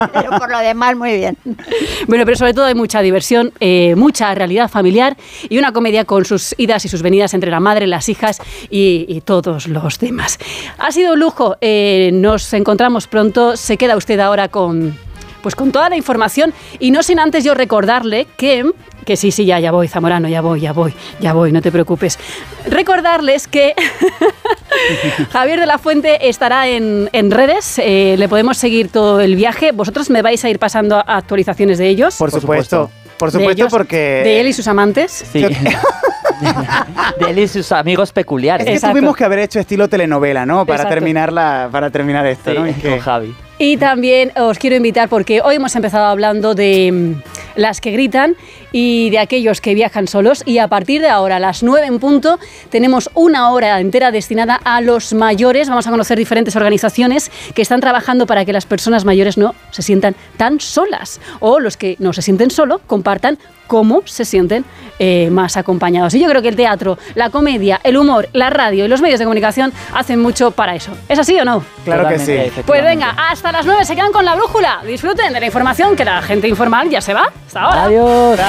Pero por lo demás, muy bien. Bueno, pero sobre todo hay mucha diversión, mucha realidad familiar y una comedia con sus idas y sus venidas entre la madre, las hijas y todos los demás. Ha sido un lujo. Nos encontramos pronto. Se queda usted ahora con toda la información y no sin antes yo recordarle que sí, ya voy, Zamorano, ya voy, no te preocupes. Recordarles que Javier de la Fuente estará en redes, le podemos seguir todo el viaje. Vosotros me vais a ir pasando actualizaciones de ellos. Por supuesto, porque... De él y sus amantes. Sí. De él y sus amigos peculiares. Es que tuvimos que haber hecho estilo telenovela, ¿no? Para Exacto. terminar esto, Sí, ¿no? con Javi. Y también os quiero invitar porque hoy hemos empezado hablando de las que gritan y de aquellos que viajan solos y a partir de ahora, a las 9 en punto, tenemos una hora entera destinada a los mayores. Vamos a conocer diferentes organizaciones que están trabajando para que las personas mayores no se sientan tan solas o los que no se sienten solos compartan cómo se sienten más acompañados. Y yo creo que el teatro, la comedia, el humor, la radio y los medios de comunicación hacen mucho para eso. ¿Es así o no? Claro que sí. Pues venga, hasta las 9 se quedan con la brújula. Disfruten de la información que la gente informal ya se va. Hasta ahora. Adiós.